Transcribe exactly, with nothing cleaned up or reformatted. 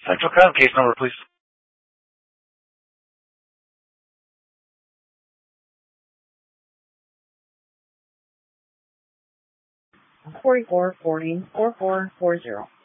Central Crime, case number, please. Forty-four forty four four four zero.